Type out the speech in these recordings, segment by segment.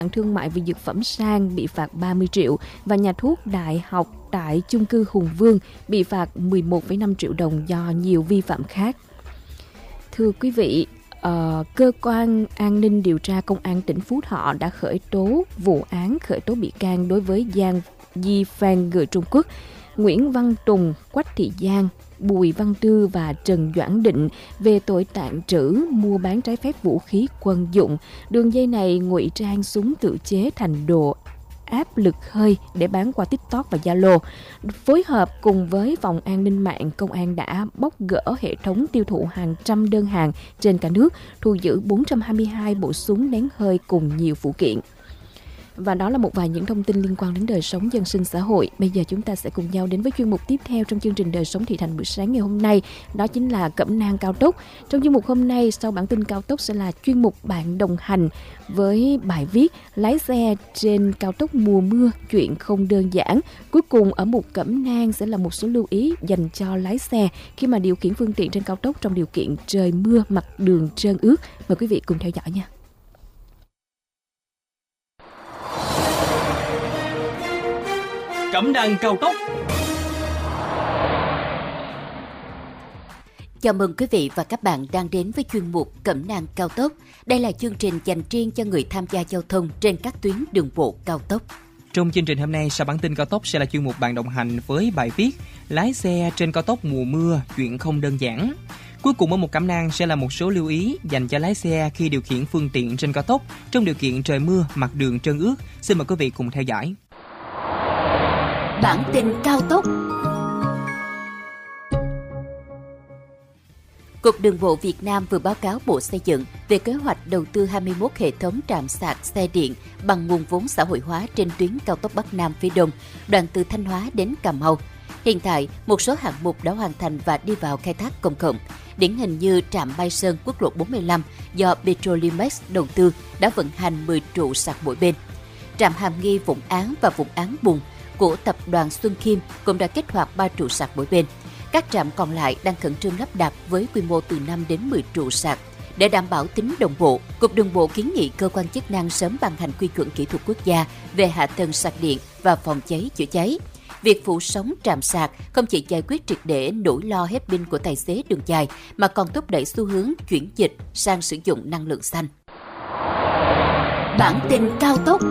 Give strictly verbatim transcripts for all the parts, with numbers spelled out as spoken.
thương mại về dược phẩm Sang bị phạt ba mươi triệu và nhà thuốc Đại học tại chung cư Hùng Vương bị phạt mười một phẩy năm triệu đồng do nhiều vi phạm khác. Thưa quý vị, uh, cơ quan an ninh điều tra công an tỉnh Phú Thọ đã khởi tố vụ án khởi tố bị can đối với Giang Di Phan người Trung Quốc, Nguyễn Văn Tùng, Quách Thị Giang, Bùi Văn Tư và Trần Doãn Định về tội tàng trữ, mua bán trái phép vũ khí quân dụng. Đường dây này ngụy trang súng tự chế thành đồ áp lực hơi để bán qua TikTok và Zalo. Phối hợp cùng với phòng an ninh mạng, công an đã bóc gỡ hệ thống tiêu thụ hàng trăm đơn hàng trên cả nước, thu giữ bốn trăm hai mươi hai bộ súng nén hơi cùng nhiều phụ kiện. Và đó là một vài những thông tin liên quan đến đời sống dân sinh xã hội. Bây giờ chúng ta sẽ cùng nhau đến với chuyên mục tiếp theo trong chương trình Đời sống thị thành buổi sáng ngày hôm nay. Đó chính là Cẩm nang cao tốc. Trong chuyên mục hôm nay, sau bản tin cao tốc sẽ là chuyên mục Bạn đồng hành với bài viết Lái xe trên cao tốc mùa mưa, chuyện không đơn giản. Cuối cùng ở mục Cẩm nang sẽ là một số lưu ý dành cho lái xe khi mà điều khiển phương tiện trên cao tốc trong điều kiện trời mưa, mặt đường trơn ướt. Mời quý vị cùng theo dõi nha. Cẩm nang cao tốc. Chào mừng quý vị và các bạn đang đến với chuyên mục Cẩm nang cao tốc. Đây là chương trình dành riêng cho người tham gia giao thông trên các tuyến đường bộ cao tốc. Trong chương trình hôm nay, sau bản tin cao tốc sẽ là chuyên mục Bạn đồng hành với bài viết Lái xe trên cao tốc mùa mưa, chuyện không đơn giản. Cuối cùng ở một Cẩm nang sẽ là một số lưu ý dành cho lái xe khi điều khiển phương tiện trên cao tốc trong điều kiện trời mưa, mặt đường trơn ướt. Xin mời quý vị cùng theo dõi. Bản tin cao tốc. Cục Đường bộ Việt Nam vừa báo cáo Bộ Xây dựng về kế hoạch đầu tư hai mươi mốt hệ thống trạm sạc xe điện bằng nguồn vốn xã hội hóa trên tuyến cao tốc Bắc Nam phía Đông, đoạn từ Thanh Hóa đến Cà Mau. Hiện tại, một số hạng mục đã hoàn thành và đi vào khai thác công cộng. Điển hình như trạm Mai Sơn quốc lộ bốn mươi lăm do Petrolimex đầu tư đã vận hành mười trụ sạc mỗi bên. Trạm Hàm Nghi Vũng Áng và Vũng Áng Bùng của tập đoàn Xuân Khiêm cũng đã kích hoạt ba trụ sạc mỗi bên. Các trạm còn lại đang khẩn trương lắp đặt với quy mô từ năm đến mười trụ sạc. Để đảm bảo tính đồng bộ, Cục Đường bộ kiến nghị cơ quan chức năng sớm ban hành quy chuẩn kỹ thuật quốc gia về hạ tầng sạc điện và phòng cháy chữa cháy. Việc phủ sóng trạm sạc không chỉ giải quyết triệt để nỗi lo hết pin của tài xế đường dài mà còn thúc đẩy xu hướng chuyển dịch sang sử dụng năng lượng xanh. Bản tin cao tốc.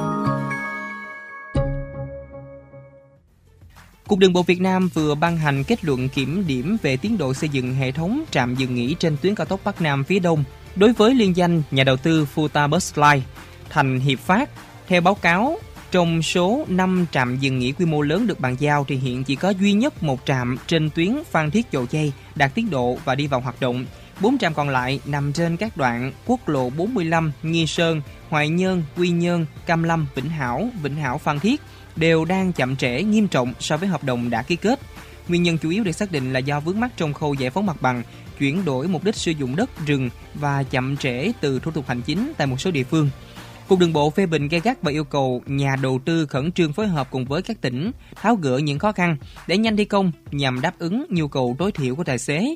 Cục Đường bộ Việt Nam vừa ban hành kết luận kiểm điểm về tiến độ xây dựng hệ thống trạm dừng nghỉ trên tuyến cao tốc Bắc Nam phía Đông đối với liên danh nhà đầu tư Futa Bus Line, Thành Hiệp Phát. Theo báo cáo, trong số năm trạm dừng nghỉ quy mô lớn được bàn giao thì hiện chỉ có duy nhất một trạm trên tuyến Phan Thiết Dầu Giây đạt tiến độ và đi vào hoạt động. Bốn trạm còn lại nằm trên các đoạn quốc lộ bốn mươi lăm, Nghi Sơn, Hoài Nhơn, Quy Nhơn, Cam Lâm, Vĩnh Hảo, Vĩnh Hảo Phan Thiết đều đang chậm trễ nghiêm trọng so với hợp đồng đã ký kết. Nguyên nhân chủ yếu được xác định là do vướng mắc trong khâu giải phóng mặt bằng, chuyển đổi mục đích sử dụng đất rừng và chậm trễ từ thủ tục hành chính tại một số địa phương. Cục Đường bộ phê bình gay gắt và yêu cầu nhà đầu tư khẩn trương phối hợp cùng với các tỉnh tháo gỡ những khó khăn để nhanh thi công nhằm đáp ứng nhu cầu tối thiểu của tài xế.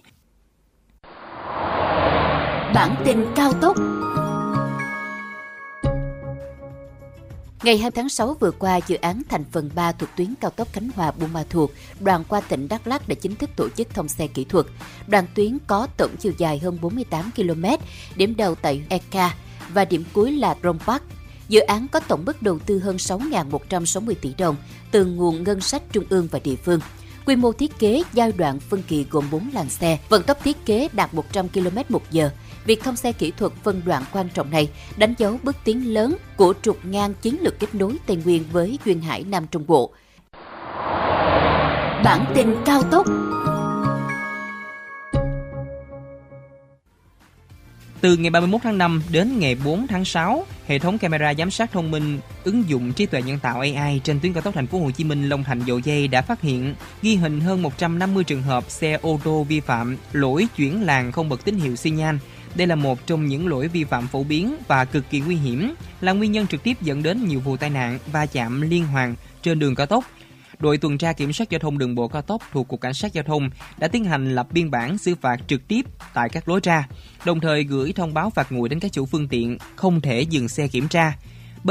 Bản tin cao tốc. Ngày hai mươi tháng sáu vừa qua, dự án thành phần ba thuộc tuyến cao tốc Khánh Hòa - Buôn Ma Thuột, đoạn qua tỉnh Đắk Lắk đã chính thức tổ chức thông xe kỹ thuật. Đoạn tuyến có tổng chiều dài hơn bốn mươi tám ki lô mét, điểm đầu tại Eka và điểm cuối là Rông Park. Dự án có tổng mức đầu tư hơn sáu nghìn một trăm sáu mươi tỷ đồng từ nguồn ngân sách trung ương và địa phương. Quy mô thiết kế giai đoạn phân kỳ gồm bốn làn xe, vận tốc thiết kế đạt một trăm ki lô mét một giờ. Việc thông xe kỹ thuật phân đoạn quan trọng này đánh dấu bước tiến lớn của trục ngang chiến lược kết nối Tây Nguyên với duyên hải Nam Trung Bộ. Bản tin cao tốc. Từ ngày ba mươi mốt tháng năm đến ngày bốn tháng sáu, hệ thống camera giám sát thông minh ứng dụng trí tuệ nhân tạo A I trên tuyến cao tốc Thành phố Hồ Chí Minh Long Thành Dầu Giây đã phát hiện ghi hình hơn một trăm năm mươi trường hợp xe ô tô vi phạm lỗi chuyển làn không bật tín hiệu xi nhan. Đây là một trong những lỗi vi phạm phổ biến và cực kỳ nguy hiểm, là nguyên nhân trực tiếp dẫn đến nhiều vụ tai nạn va chạm liên hoàn trên đường cao tốc. Đội tuần tra kiểm soát giao thông đường bộ cao tốc thuộc Cục Cảnh sát Giao thông đã tiến hành lập biên bản xử phạt trực tiếp tại các lối ra, đồng thời gửi thông báo phạt nguội đến các chủ phương tiện không thể dừng xe kiểm tra.